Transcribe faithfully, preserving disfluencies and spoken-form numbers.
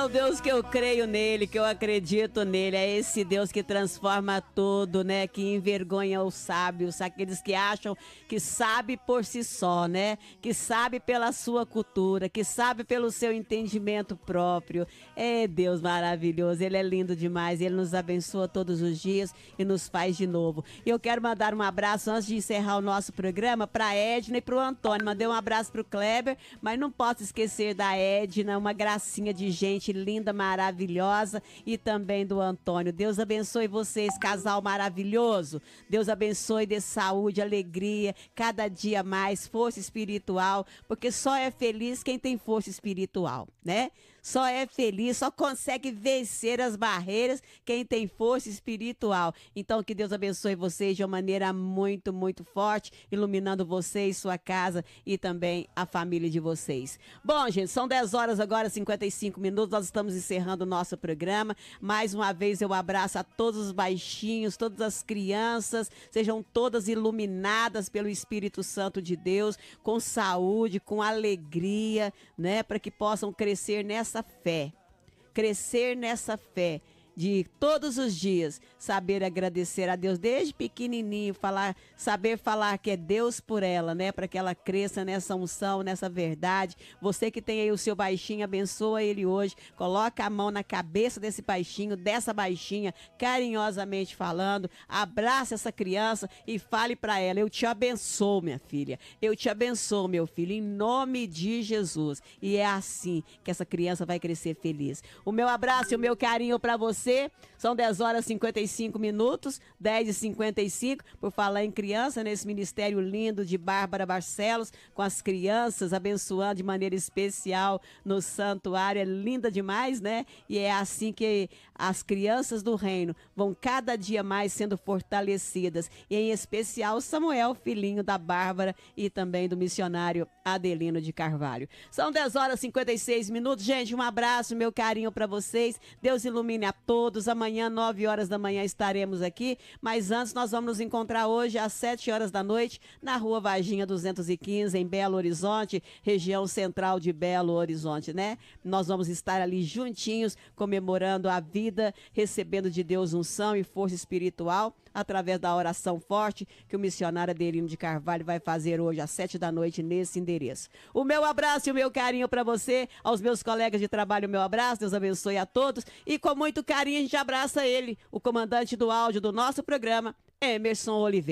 o Deus que eu creio nele, que eu acredito nele. É esse Deus que transforma tudo, né? Que envergonha os sábios, aqueles que acham que sabe por si só, né? Que sabe pela sua cultura, que sabe pelo seu entendimento próprio. É Deus maravilhoso, ele é lindo demais, ele nos abençoa todos os dias e nos faz de novo. E eu quero mandar um abraço antes de encerrar o nosso programa para Edna e para o Antônio. Mandei um abraço para o Kleber, mas não posso esquecer da Edna, uma gracinha de gente linda, maravilhosa, e também do Antônio. Deus abençoe vocês, casal maravilhoso. Deus abençoe, dê saúde, alegria, cada dia mais, força espiritual, porque só é feliz quem tem força espiritual, né? Só é feliz, só consegue vencer as barreiras quem tem força espiritual. Então, que Deus abençoe vocês de uma maneira muito, muito forte, iluminando vocês, sua casa e também a família de vocês. Bom, gente, são dez horas agora, cinquenta e cinco minutos, nós estamos encerrando o nosso programa. Mais uma vez eu abraço a todos os baixinhos, todas as crianças, sejam todas iluminadas pelo Espírito Santo de Deus, com saúde, com alegria, né, para que possam crescer nessa fé, crescer nessa fé, de todos os dias saber agradecer a Deus desde pequenininho, falar, saber falar que é Deus por ela, né? Para que ela cresça nessa unção, nessa verdade. Você que tem aí o seu baixinho, abençoa ele hoje. Coloca a mão na cabeça desse baixinho, dessa baixinha, carinhosamente falando. Abraça essa criança e fale para ela: eu te abençoo, minha filha. Eu te abençoo, meu filho, em nome de Jesus. E é assim que essa criança vai crescer feliz. O meu abraço e o meu carinho para você. São dez horas e cinquenta e cinco minutos, dez e cinquenta e cinco, por falar em criança, nesse ministério lindo de Bárbara Barcelos, com as crianças, abençoando de maneira especial no santuário. É linda demais, né? E é assim que as crianças do reino vão cada dia mais sendo fortalecidas. E em especial Samuel, filhinho da Bárbara e também do missionário Adelino de Carvalho. São dez horas e cinquenta e seis minutos. Gente, um abraço, meu carinho para vocês. Deus ilumine a todos. Amanhã, nove horas da manhã, estaremos aqui. Mas antes, nós vamos nos encontrar hoje às sete horas da noite, na Rua Varginha duzentos e quinze, em Belo Horizonte, região central de Belo Horizonte, né? Nós vamos estar ali juntinhos, comemorando a vida, recebendo de Deus unção e força espiritual, através da oração forte que o missionário Adelino de Carvalho vai fazer hoje às sete da noite nesse endereço. O meu abraço e o meu carinho para você, aos meus colegas de trabalho, o meu abraço, Deus abençoe a todos, e com muito carinho a gente abraça ele, o comandante do áudio do nosso programa, Emerson Oliveira.